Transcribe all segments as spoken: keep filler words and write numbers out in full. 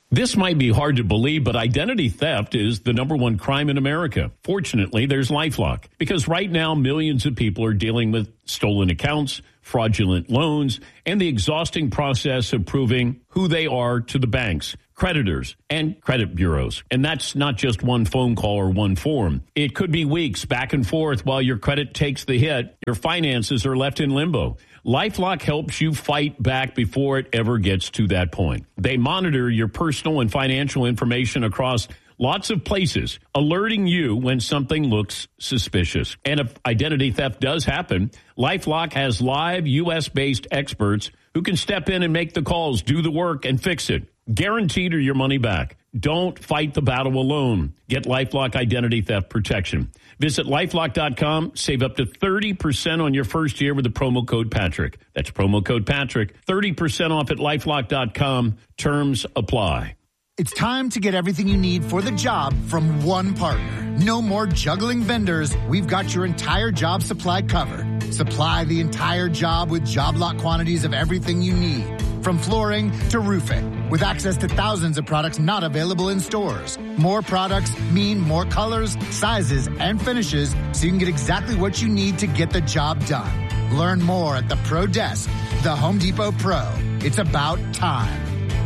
This might be hard to believe, but identity theft is the number one crime in America. Fortunately, there's LifeLock, because right now millions of people are dealing with stolen accounts, fraudulent loans, and the exhausting process of proving who they are to the banks, creditors, and credit bureaus. And that's not just one phone call or one form. It could be weeks back and forth while your credit takes the hit. Your finances are left in limbo. LifeLock helps you fight back before it ever gets to that point. They monitor your personal and financial information across lots of places, alerting you when something looks suspicious. And if identity theft does happen, LifeLock has live U S-based experts who can step in and make the calls, do the work, and fix it. Guaranteed or your money back. Don't fight the battle alone. Get LifeLock identity theft protection. Visit LifeLock dot com. Save up to thirty percent on your first year with the promo code Patrick. That's promo code Patrick. thirty percent off at LifeLock dot com. Terms apply. It's time to get everything you need for the job from one partner. No more juggling vendors. We've got your entire job supply covered. Supply the entire job with job lot quantities of everything you need, from flooring to roofing, with access to thousands of products not available in stores. More products mean more colors, sizes, and finishes, so you can get exactly what you need to get the job done. Learn more at the Pro Desk, the Home Depot Pro. It's about time.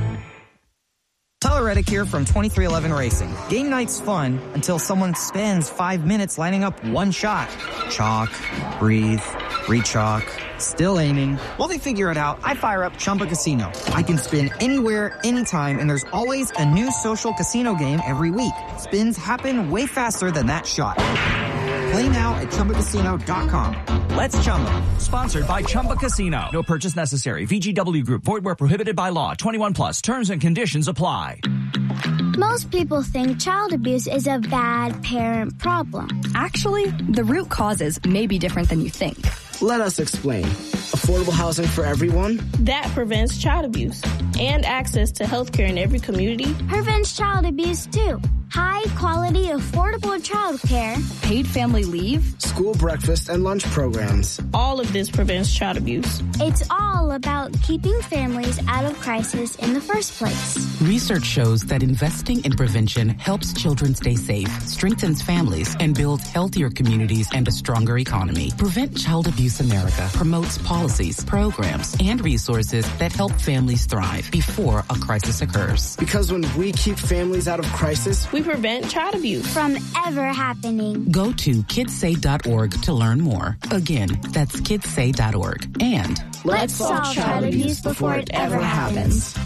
Tyler Reddick here from twenty-three eleven Racing. Game night's fun until someone spends five minutes lining up one shot. Chalk, breathe, re-chalk, still aiming. While they figure it out, I fire up Chumba Casino. I can spin anywhere, anytime, and there's always a new social casino game every week. Spins happen way faster than that shot. Play now at Chumba Casino dot com. Let's Chumba. Sponsored by Chumba Casino. No purchase necessary. V G W Group. Void where prohibited by law. twenty-one plus. Terms and conditions apply. Most people think child abuse is a bad parent problem. Actually, the root causes may be different than you think. Let us explain. Affordable housing for everyone? That prevents child abuse. And access to health care in every community. Prevents child abuse, too. High quality, affordable child care. Paid family leave. School breakfast and lunch programs. All of this prevents child abuse. It's all about keeping families out of crisis in the first place. Research shows that investing in prevention helps children stay safe, strengthens families, and builds healthier communities and a stronger economy. Prevent Child Abuse America promotes policies, programs, and resources that help families thrive before a crisis occurs. Because when we keep families out of crisis, we prevent child abuse from ever happening. Go to kids say dot org to learn more. Again, that's kids say dot org. And let's solve child abuse before it ever happens.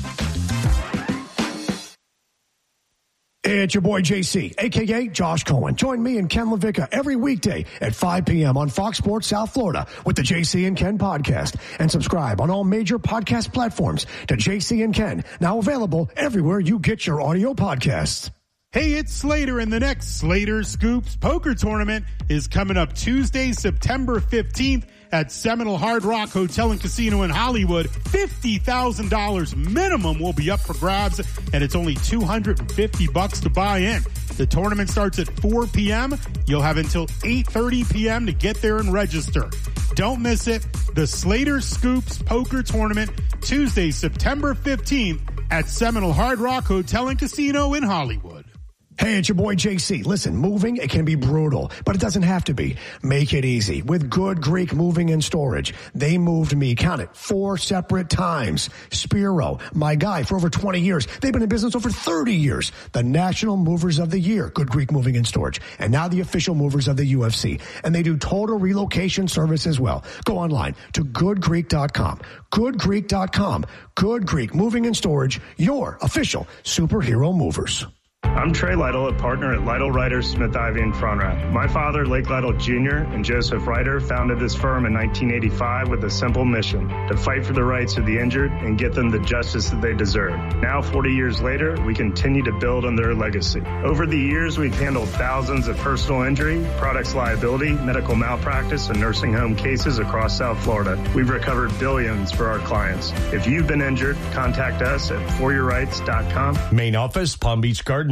Hey, it's your boy J C, a k a. Josh Cohen. Join me and Ken LaVicka every weekday at five p.m. on Fox Sports South Florida with the J C and Ken podcast. And subscribe on all major podcast platforms to J C and Ken, now available everywhere you get your audio podcasts. Hey, it's Slater, and the next Slater Scoops Poker Tournament is coming up Tuesday, September fifteenth at Seminole Hard Rock Hotel and Casino in Hollywood. fifty thousand dollars minimum will be up for grabs, and it's only two hundred fifty bucks to buy in. The tournament starts at four p.m. You'll have until eight thirty p.m. to get there and register. Don't miss it. The Slater Scoops Poker Tournament, Tuesday, September fifteenth at Seminole Hard Rock Hotel and Casino in Hollywood. Hey, it's your boy J C. Listen, moving, it can be brutal, but it doesn't have to be. Make it easy with Good Greek Moving and Storage. They moved me, count it, four separate times. Spiro, my guy for over twenty years. They've been in business over thirty years. The National Movers of the Year, Good Greek Moving and Storage. And now the official movers of the U F C. And they do total relocation service as well. Go online to good greek dot com. good greek dot com. Good Greek Moving and Storage, your official superhero movers. I'm Trey Lytle, a partner at Lytle Ryder Smith Ivy in Frontenac. My father, Lake Lytle Junior, and Joseph Ryder founded this firm in nineteen eighty-five with a simple mission: to fight for the rights of the injured and get them the justice that they deserve. Now, forty years later, we continue to build on their legacy. Over the years, we've handled thousands of personal injury, products liability, medical malpractice, and nursing home cases across South Florida. We've recovered billions for our clients. If you've been injured, contact us at for your rights dot com. Main office, Palm Beach Gardens.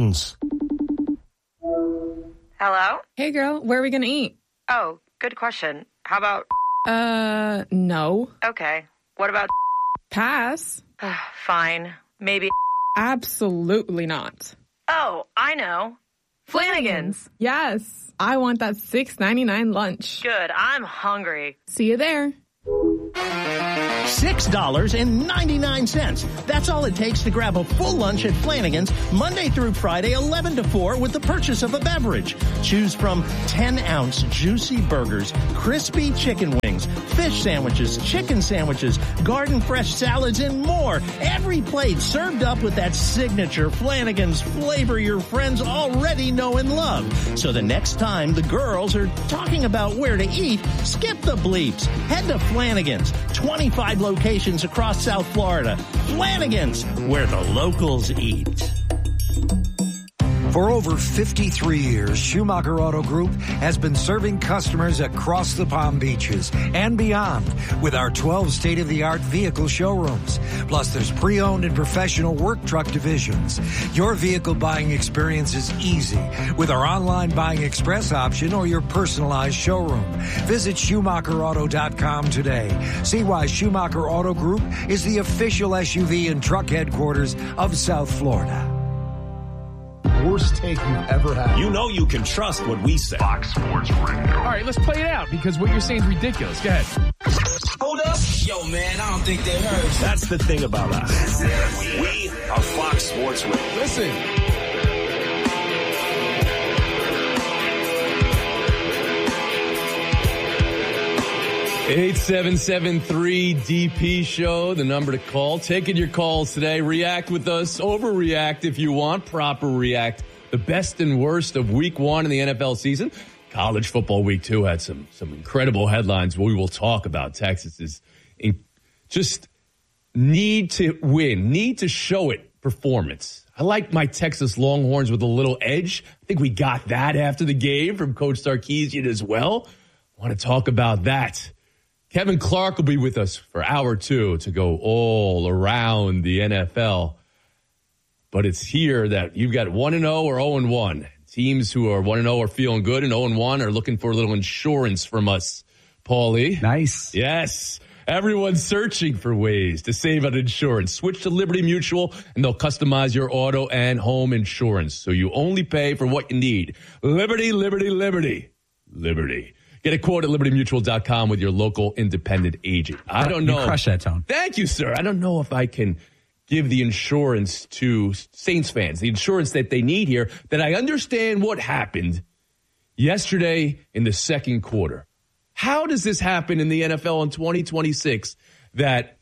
Hello? Hey, girl, where are we going to eat? Oh, good question. How about... Uh, no. Okay. What about... Pass. Fine. Maybe... Absolutely not. Oh, I know. Flanagan's. Yes. I want that six ninety-nine lunch. Good. I'm hungry. See you there. six dollars and ninety-nine cents. That's all it takes to grab a full lunch at Flanagan's Monday through Friday, eleven to four, with the purchase of a beverage. Choose from ten-ounce juicy burgers, crispy chicken wings, fish sandwiches, chicken sandwiches, garden fresh salads, and more. Every plate served up with that signature Flanagan's flavor your friends already know and love. So the next time the girls are talking about where to eat, skip the bleeps. Head to Flanagan's, twenty-five locations across South Florida. Flanagan's, where the locals eat. For over fifty-three years, Schumacher Auto Group has been serving customers across the Palm Beaches and beyond with our twelve state-of-the-art vehicle showrooms. Plus, there's pre-owned and professional work truck divisions. Your vehicle buying experience is easy with our online buying express option or your personalized showroom. Visit Schumacher Auto dot com today. See why Schumacher Auto Group is the official S U V and truck headquarters of South Florida. Worst take you've ever had. You know you can trust what we say. Fox Sports Radio. All right, let's play it out because what you're saying is ridiculous. Go ahead. Hold up. Yo, man, I don't think they heard. That's the thing about us. We are Fox Sports Radio. Listen. eight seven seven three D P show, the number to call. Taking your calls today. React with us. Overreact if you want. Proper react. The best and worst of week one in the N F L season. College football week two had some some incredible headlines. We will talk about Texas's in, just need to win, need to show it performance. I like my Texas Longhorns with a little edge. I think we got that after the game from Coach Sarkisian as well. I want to talk about that. Kevin Clark will be with us for hour two to go all around the N F L. But it's here that you've got one and oh or oh and one. Teams who are one and oh are feeling good, and oh and one are looking for a little insurance from us, Paulie. Nice. Yes. Everyone's searching for ways to save on insurance. Switch to Liberty Mutual, and they'll customize your auto and home insurance so you only pay for what you need. Liberty, Liberty, Liberty. Liberty. Get a quote at liberty mutual dot com with your local independent agent. I don't know. You crush that, Tone. Thank you, sir. I don't know if I can give the insurance to Saints fans, the insurance that they need here, that I understand what happened yesterday in the second quarter. How does this happen in the N F L in twenty twenty-six that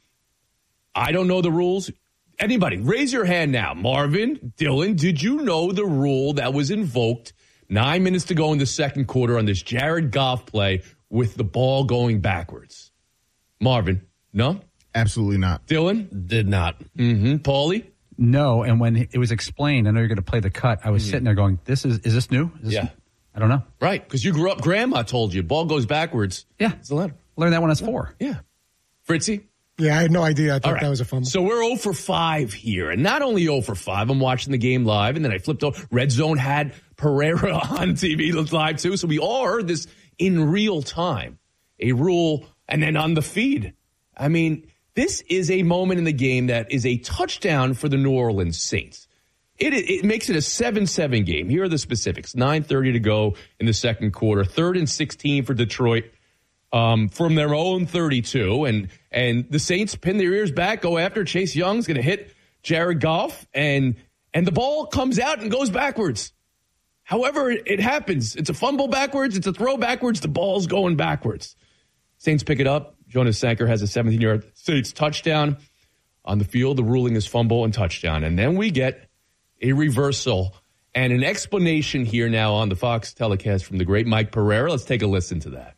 I don't know the rules? Anybody, raise your hand now. Marvin, Dylan, did you know the rule that was invoked nine minutes to go in the second quarter on this Jared Goff play with the ball going backwards? Marvin, no? Absolutely not. Dylan? Did not. Mm-hmm. Paulie? No, and when it was explained, I know you're going to play the cut, I was mm-hmm. sitting there going, "This is, is this new? Is this yeah. new? I don't know. Right, because you grew up, grandma told you, ball goes backwards. Yeah. It's a letter. Learned that when I was four. Yeah. Fritzy? Yeah, I had no idea. I thought right. that was a fumble. So we're oh for five here. And not only oh for five, I'm watching the game live, and then I flipped over. Red Zone had Pereira on T V live, too. So we all heard this in real time. A rule, and then on the feed. I mean, this is a moment in the game that is a touchdown for the New Orleans Saints. It, it makes it a seven seven game. Here are the specifics. nine thirty to go in the second quarter. Third and sixteen for Detroit. Um, from their own thirty-two, and and the Saints pin their ears back, go after Chase Young's going to hit Jared Goff, and and the ball comes out and goes backwards. However, it, it happens. It's a fumble backwards. It's a throw backwards. The ball's going backwards. Saints pick it up. Jonas Sanker has a seventeen-yard Saints touchdown on the field. The ruling is fumble and touchdown, and then we get a reversal and an explanation here now on the Fox telecast from the great Mike Pereira. Let's take a listen to that.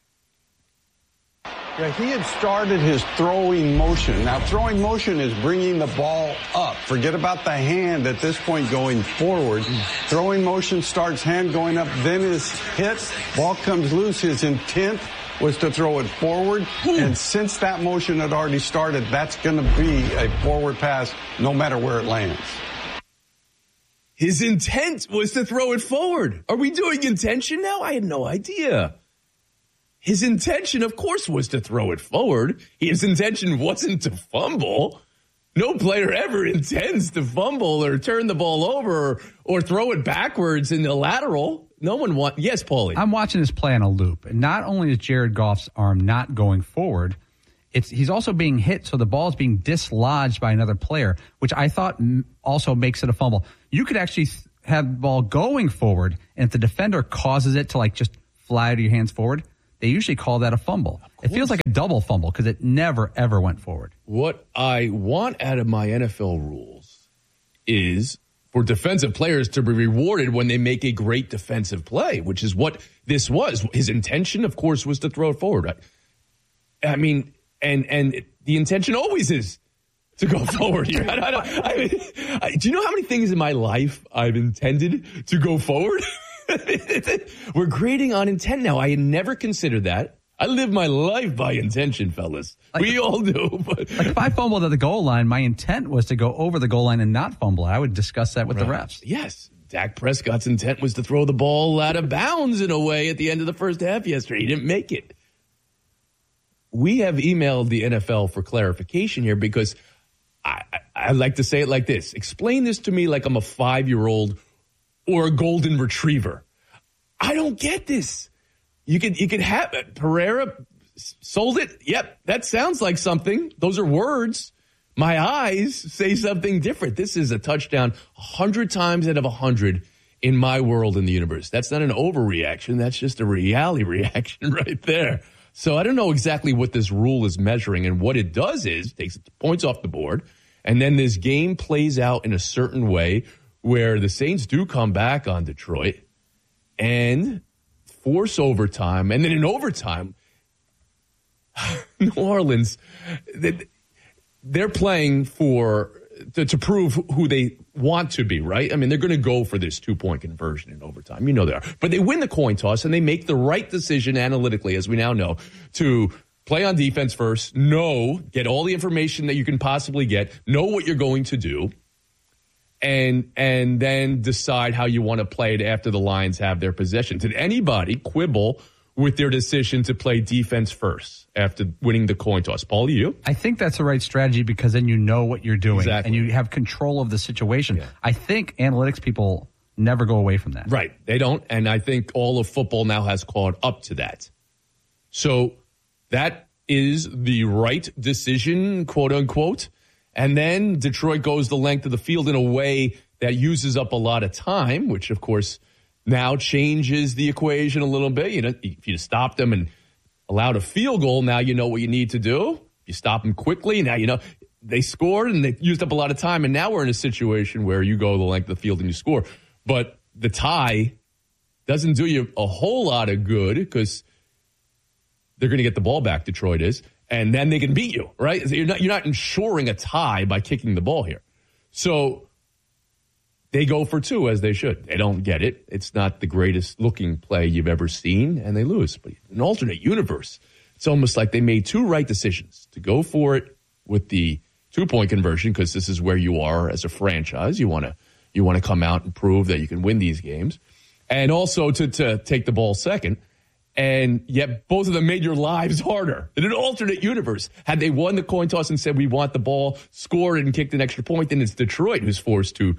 Yeah, he had started his throwing motion. Now, throwing motion is bringing the ball up. Forget about the hand at this point going forward. Throwing motion starts hand going up, then is hit. Ball comes loose. His intent was to throw it forward. And since that motion had already started, that's going to be a forward pass no matter where it lands. His intent was to throw it forward. Are we doing intention now? I had no idea. His intention, of course, was to throw it forward. His intention wasn't to fumble. no player ever intends to fumble or turn the ball over or, or throw it backwards in the lateral. No one wants. Yes, Paulie. I'm watching this play on a loop, and not only is Jared Goff's arm not going forward, it's he's also being hit, so the ball is being dislodged by another player, which I thought also makes it a fumble. You could actually have the ball going forward, and if the defender causes it to like just fly out of your hands forward, they usually call that a fumble. It feels like a double fumble because it never, ever went forward. What I want out of my N F L rules is for defensive players to be rewarded when they make a great defensive play, which is what this was. His intention, of course, was to throw it forward. I, I mean, and and the intention always is to go forward here. I, I, I mean, I, do you know how many things in my life I've intended to go forward? We're grading on intent now. I had never considered that. I live my life by intention, fellas. Like, we all do. But. Like if I fumbled at the goal line, my intent was to go over the goal line and not fumble. I would discuss that with right. the refs. Yes. Dak Prescott's intent was to throw the ball out of bounds in a way at the end of the first half yesterday. He didn't make it. We have emailed the N F L for clarification here because I, I, I like to say it like this. Explain this to me like I'm a five-year-old or a golden retriever. I don't get this. You could you could have it. Pereira sold it. Yep, that sounds like something. Those are words. My eyes say something different. This is a touchdown a hundred times out of a hundred in my world in the universe. That's not an overreaction. That's just a reality reaction right there. So I don't know exactly what this rule is measuring, and what it does is takes points off the board, and then this game plays out in a certain way where the Saints do come back on Detroit and force overtime. And then in overtime, New Orleans, they're playing for to, to prove who they want to be, right? I mean, they're going to go for this two-point conversion in overtime. You know they are. But they win the coin toss, and they make the right decision analytically, as we now know, to play on defense first, know, get all the information that you can possibly get, know what you're going to do, and and then decide how you want to play it after the Lions have their possession. Did anybody quibble with their decision to play defense first after winning the coin toss? Paul, you? I think that's the right strategy because then you know what you're doing exactly. and you have control of the situation. Yeah. I think analytics people never go away from that. Right. They don't. And I think all of football now has caught up to that. So that is the right decision, quote unquote. And then Detroit goes the length of the field in a way that uses up a lot of time, which, of course, now changes the equation a little bit. You know, if you stop them and allowed a field goal, now you know what you need to do. If you stop them quickly, now you know they scored and they used up a lot of time. And now we're in a situation where you go the length of the field and you score. But the tie doesn't do you a whole lot of good because they're going to get the ball back, Detroit is. And then they can beat you, right? You're not, you're not ensuring a tie by kicking the ball here. So they go for two, as they should. They don't get it. It's not the greatest looking play you've ever seen, and they lose. But in an alternate universe, it's almost like they made two right decisions to go for it with the two-point conversion because this is where you are as a franchise. You want to you want to come out and prove that you can win these games. And also to, to take the ball second. And yet both of them made your lives harder. In an alternate universe, had they won the coin toss and said, we want the ball, scored and kicked an extra point, then it's Detroit who's forced to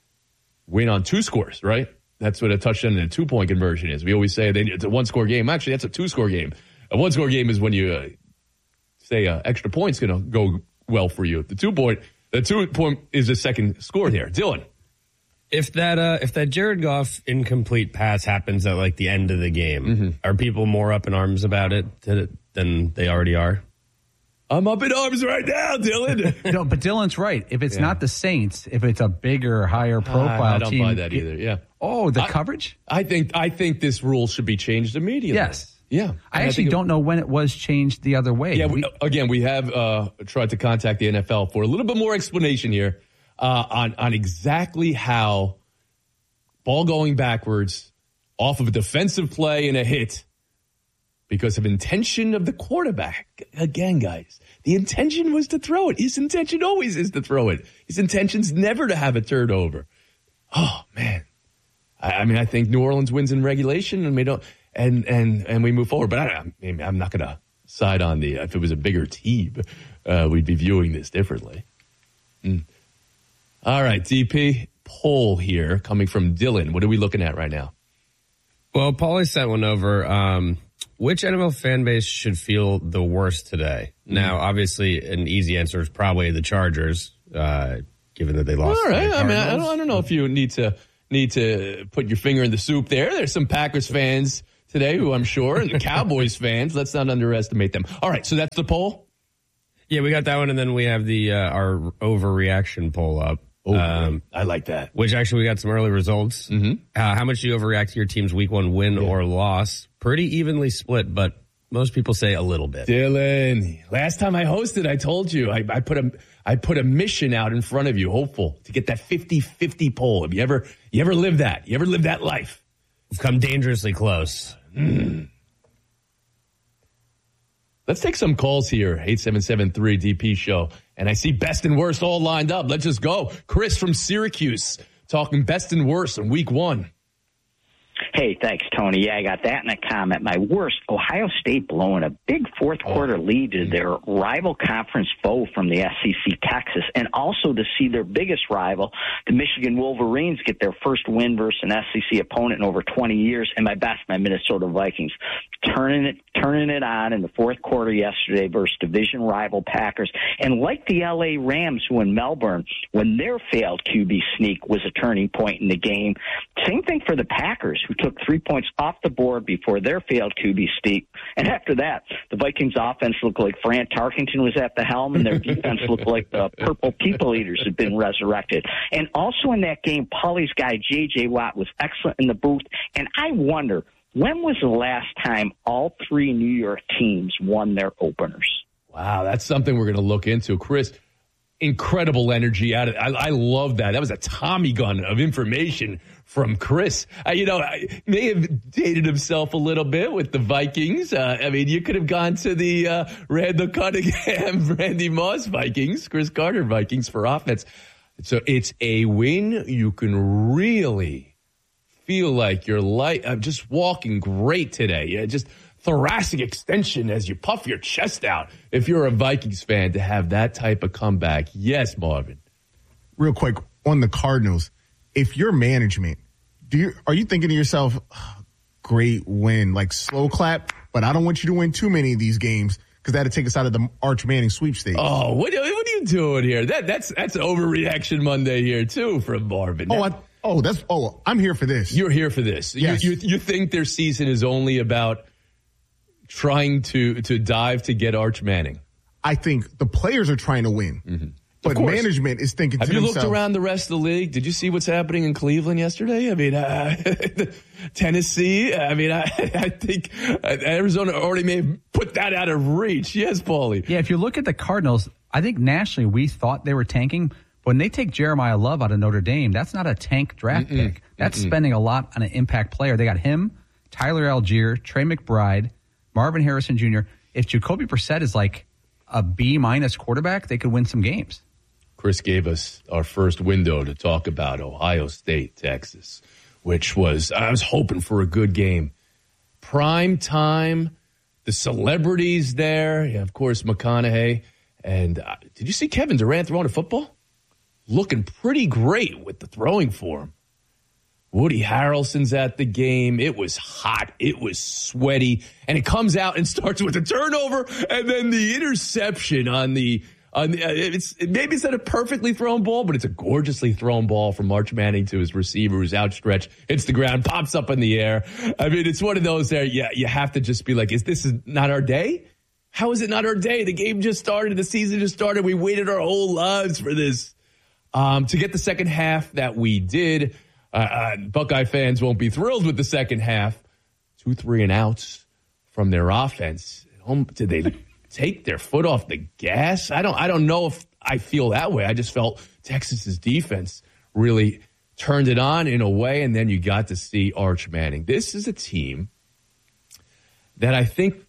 win on two scores, right? That's what a touchdown and a two-point conversion is. We always say they, it's a one-score game. Actually, that's a two-score game. A one-score game is when you uh, say uh, extra point's going to go well for you. The two-point the two-point is the second score there. Dylan. If that uh, if that Jared Goff incomplete pass happens at like the end of the game, mm-hmm. are people more up in arms about it to, than they already are? I'm up in arms right now, Dylan. No, but Dylan's right. If it's yeah. not the Saints, if it's a bigger, higher profile uh, I don't team, buy that either. Yeah. Oh, the I, coverage? I think I think this rule should be changed immediately. Yes. Yeah. I and actually I don't it, know when it was changed the other way. Yeah. We, again, we have uh, tried to contact the N F L for a little bit more explanation here. Uh, on, on exactly how ball going backwards off of a defensive play and a hit because of intention of the quarterback. Again, guys, the intention was to throw it. His intention always is to throw it. His intention's never to have it turned over. Oh, man. I, I mean, I think New Orleans wins in regulation and we don't, and, and, and we move forward. But I, I mean, I'm not going to side on the, if it was a bigger team, uh, we'd be viewing this differently. Mm. All right, D P, poll here coming from Dylan. What are we looking at right now? Well, Paulie sent one over. Um, which N F L fan base should feel the worst today? Mm. Now, obviously, an easy answer is probably the Chargers, uh, given that they lost. All right. I mean, I don't, I don't know if you need to need to put your finger in the soup there. There's some Packers fans today who I'm sure, and the Cowboys fans. Let's not underestimate them. All right, so that's the poll? Yeah, we got that one, and then we have the uh, our overreaction poll up. Oh, um, I like that. Which actually we got some early results. Mm-hmm. Uh, how much do you overreact to your team's week one win yeah. or loss? Pretty evenly split, but most people say a little bit. Dylan, last time I hosted, I told you, I, I put a I put a mission out in front of you, hopeful, to get that fifty-fifty poll. Have you ever, you ever lived that? You ever lived that life? We've come dangerously close. Mm. Let's take some calls here, eight seven seven three D P show. And I see best and worst all lined up. Let's just go. Chris from Syracuse talking best and worst in week one. Hey, thanks, Tony. Yeah, I got that in a comment. My worst, Ohio State blowing a big fourth quarter lead to their rival conference foe from the S E C, Texas, and also to see their biggest rival, the Michigan Wolverines, get their first win versus an S E C opponent in over twenty years. And my best, my Minnesota Vikings, turning it turning it on in the fourth quarter yesterday versus division rival Packers. And like the L A Rams, who in Melbourne, when their failed Q B sneak was a turning point in the game. Same thing for the Packers, who took three points off the board before their failed Q B sneak. And after that, the Vikings offense looked like Fran Tarkenton was at the helm, and their defense looked like the Purple People Eaters had been resurrected. And also in that game, Paulie's guy, J J. Watt, was excellent in the booth. And I wonder, when was the last time all three New York teams won their openers? Wow, that's something we're going to look into. Chris, incredible energy out of it. I, I love that. That was a Tommy gun of information from Chris. Uh, you know, I may have dated himself a little bit with the Vikings. Uh, I mean, you could have gone to the uh, Randall Cunningham, Randy Moss Vikings, Chris Carter Vikings for offense. So it's a win. You can really feel like you're light. I'm just walking great today. Yeah, just thoracic extension as you puff your chest out. If you're a Vikings fan, to have that type of comeback. Yes, Marvin. Real quick on the Cardinals. If you're management, do you are you thinking to yourself, oh, great win, like slow clap, but I don't want you to win too many of these games because that'll take us out of the Arch Manning sweepstakes. Oh, what, what are you doing here? That that's that's overreaction Monday here too from Marvin. Oh, I, oh, that's oh, I'm here for this. You're here for this. Yes. You, you you think their season is only about trying to to dive to get Arch Manning? I think the players are trying to win. Mm-hmm. But management is thinking Have to you themselves, looked around the rest of the league? Did you see what's happening in Cleveland yesterday? I mean, uh, Tennessee, I mean, I, I think Arizona already may have put that out of reach. Yes, Paulie. Yeah, if you look at the Cardinals, I think nationally we thought they were tanking. When they take Jeremiah Love out of Notre Dame, that's not a tank draft Mm-mm. pick. That's Mm-mm. spending a lot on an impact player. They got him, Tyler Algier, Trey McBride, Marvin Harrison Junior If Jacoby Brissett is like a B-minus quarterback, they could win some games. Chris gave us our first window to talk about Ohio State, Texas, which was, I was hoping for a good game. Prime time, the celebrities there, yeah, of course, McConaughey. And uh, did you see Kevin Durant throwing a football? Looking pretty great with the throwing form. Woody Harrelson's at the game. It was hot. It was sweaty. And it comes out and starts with a turnover and then the interception on the Uh, it's maybe it's not a perfectly thrown ball, but it's a gorgeously thrown ball from Arch Manning to his receiver, who's outstretched, hits the ground, pops up in the air. I mean, it's one of those there. Yeah, you have to just be like, "Is this not our day? How is it not our day? The game just started, the season just started. We waited our whole lives for this." Um, to get the second half that we did, uh, uh, Buckeye fans won't be thrilled with the second half. Two, three, and outs from their offense. Home, did they? Take their foot off the gas? I don't I don't know if I feel that way. I just felt Texas's defense really turned it on in a way, and then you got to see Arch Manning. This is a team that I think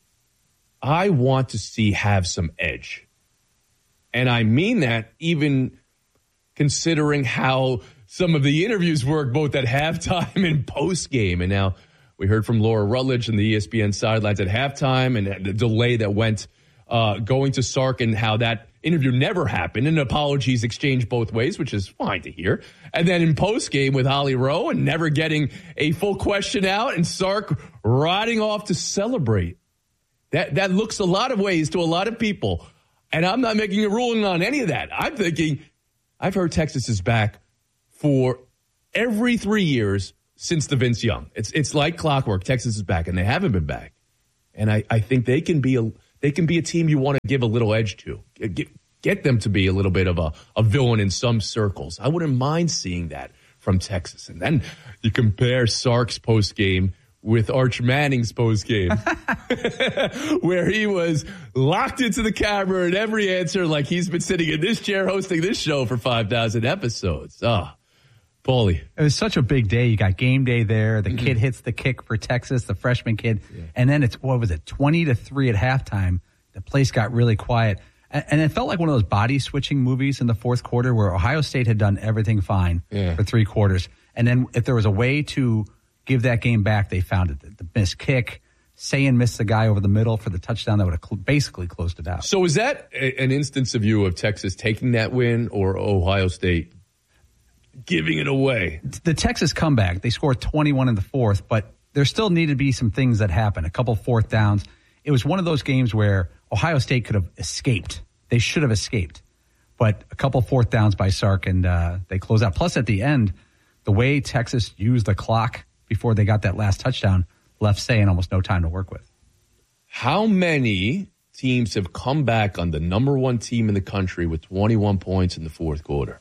I want to see have some edge. And I mean that even considering how some of the interviews work both at halftime and postgame. And now we heard from Laura Rutledge and the E S P N sidelines at halftime and the delay that went Uh, going to Sark and how that interview never happened, and apologies exchanged both ways, which is fine to hear. And then in post-game with Holly Rowe and never getting a full question out, and Sark riding off to celebrate. That that looks a lot of ways to a lot of people. And I'm not making a ruling on any of that. I'm thinking, I've heard Texas is back for every three years since the Vince Young. It's it's like clockwork. Texas is back, and they haven't been back. And I, I think they can be a they can be a team you want to give a little edge to. Get, get them to be a little bit of a, a villain in some circles. I wouldn't mind seeing that from Texas. And then you compare Sark's postgame with Arch Manning's postgame, where he was locked into the camera and every answer like he's been sitting in this chair hosting this show for five thousand episodes. Ah, oh, Paulie. It was such a big day. You got game day there. The mm-hmm. kid hits the kick for Texas, the freshman kid. Yeah. And then it's, what was it, twenty to three at halftime. The place got really quiet. And, and it felt like one of those body switching movies in the fourth quarter where Ohio State had done everything fine yeah. for three quarters. And then if there was a way to give that game back, they found it. The, the missed kick. Sayin missed the guy over the middle for the touchdown that would have cl- basically closed it out. So is that a, an instance of you of Texas taking that win or Ohio State giving it away? The Texas comeback, they scored twenty-one in the fourth, but there still needed to be some things that happened, a couple fourth downs. It was one of those games where Ohio State could have escaped. They should have escaped. But a couple fourth downs by Sark, and uh, they close out. Plus, at the end, the way Texas used the clock before they got that last touchdown left Sayin almost no time to work with. How many teams have come back on the number one team in the country with twenty-one points in the fourth quarter?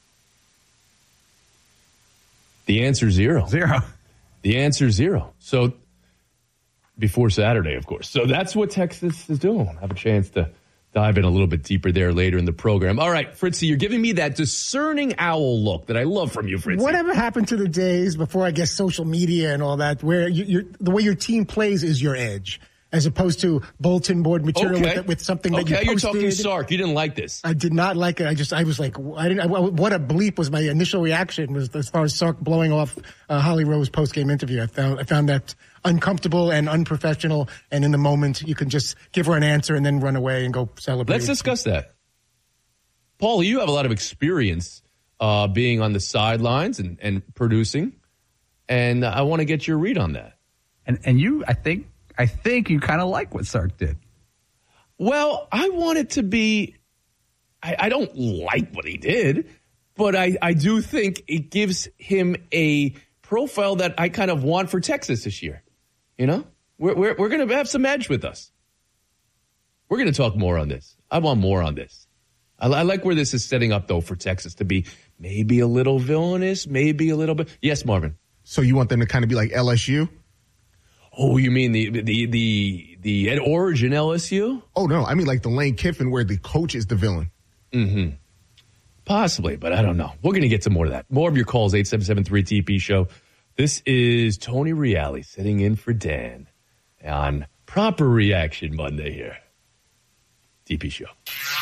The answer is zero. Zero. The answer is zero. So before Saturday, of course. So that's what Texas is doing. I'll have a chance to dive in a little bit deeper there later in the program. All right, Fritzy, you're giving me that discerning owl look that I love from you, Fritzy. Whatever happened to the days before, I guess, social media and all that, where you, you're, the way your team plays is your edge, as opposed to bulletin board material okay. with, with something that okay, you posted. Okay, you're talking Sark. You didn't like this. I did not like it. I just, I was like, I didn't. I, what a bleep was my initial reaction was as far as Sark blowing off uh, Holly Rowe's post-game interview. I found, I found that uncomfortable and unprofessional. And in the moment, you can just give her an answer and then run away and go celebrate. Let's discuss that. Paul, you have a lot of experience uh, being on the sidelines and, and producing, and I want to get your read on that. And and you, I think. I think you kind of like what Sark did. Well, I want it to be, I, I don't like what he did, but I, I do think it gives him a profile that I kind of want for Texas this year. You know, we're, we're, we're going to have some edge with us. We're going to talk more on this. I want more on this. I, I like where this is setting up, though, for Texas to be maybe a little villainous, maybe a little bit. Yes, Marvin. So you want them to kind of be like L S U? Oh, you mean the the the the Ed Origin L S U? Oh no, I mean like the Lane Kiffin where the coach is the villain. Mm-hmm. Possibly, but I don't know. We're going to get to more of that. More of your calls, eight seven seven three T P show. This is Tony Reale sitting in for Dan on Proper Reaction Monday here. T P show.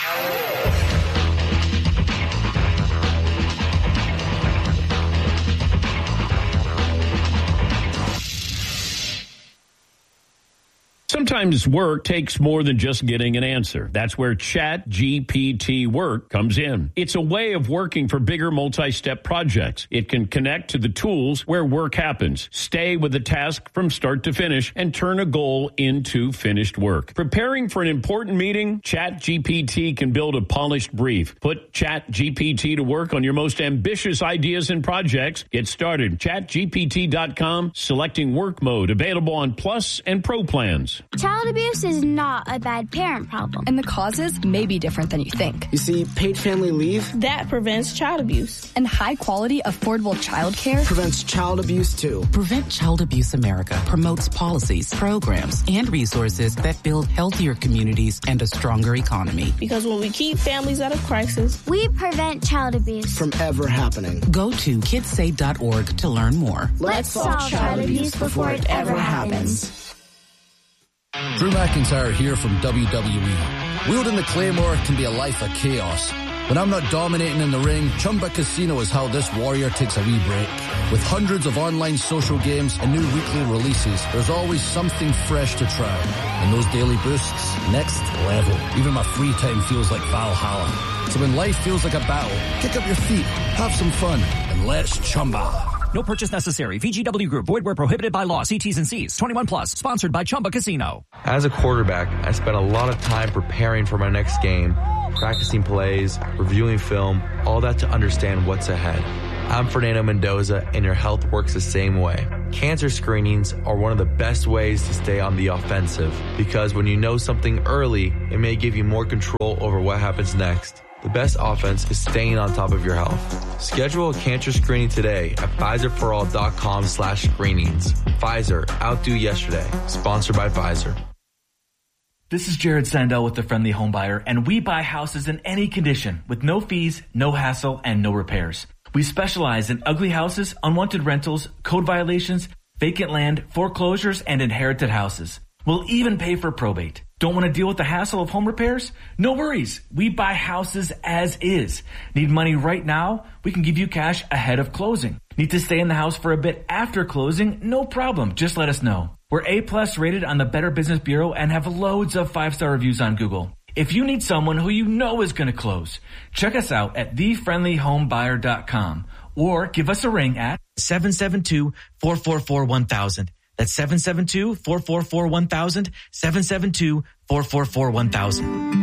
Sometimes work takes more than just getting an answer. That's where Chat G P T Work comes in. It's a way of working for bigger multi-step projects. It can connect to the tools where work happens, stay with the task from start to finish, and turn a goal into finished work. Preparing for an important meeting, Chat G P T can build a polished brief. Put Chat G P T to work on your most ambitious ideas and projects. Get started. chat G P T dot com, selecting work mode, available on Plus and Pro plans. Child abuse is not a bad parent problem. And the causes may be different than you think. You see, paid family leave that prevents child abuse. And high quality, affordable child care prevents child abuse too. Prevent Child Abuse America promotes policies, programs, and resources that build healthier communities and a stronger economy. Because when we keep families out of crisis, we prevent child abuse from ever happening. Go to kids say dot org to learn more. Let's solve child abuse before it ever happens. Drew McIntyre here from W W E. Wielding the Claymore can be a life of chaos. When I'm not dominating in the ring, Chumba Casino is how this warrior takes a wee break. With hundreds of online social games and new weekly releases, there's always something fresh to try. And those daily boosts, next level. Even my free time feels like Valhalla. So when life feels like a battle, kick up your feet, have some fun, and let's Chumba. No purchase necessary. V G W Group. Void where prohibited by law. See T's and C's. twenty-one plus. Sponsored by Chumba Casino. As a quarterback, I spent a lot of time preparing for my next game, practicing plays, reviewing film, all that to understand what's ahead. I'm Fernando Mendoza, and your health works the same way. Cancer screenings are one of the best ways to stay on the offensive, because when you know something early, it may give you more control over what happens next. The best offense is staying on top of your health. Schedule a cancer screening today at Pfizerforall.com slash screenings. Pfizer, outdo yesterday. Sponsored by Pfizer. This is Jared Sandell with The Friendly Home Buyer, and we buy houses in any condition with no fees, no hassle, and no repairs. We specialize in ugly houses, unwanted rentals, code violations, vacant land, foreclosures, and inherited houses. We'll even pay for probate. Don't want to deal with the hassle of home repairs? No worries. We buy houses as is. Need money right now? We can give you cash ahead of closing. Need to stay in the house for a bit after closing? No problem. Just let us know. We're A-plus rated on the Better Business Bureau and have loads of five-star reviews on Google. If you need someone who you know is going to close, check us out at the friendly home buyer dot com or give us a ring at seven seven two, four four four, one thousand. That's seven seven two, four four four, one thousand, seven seven two, four four four, one thousand.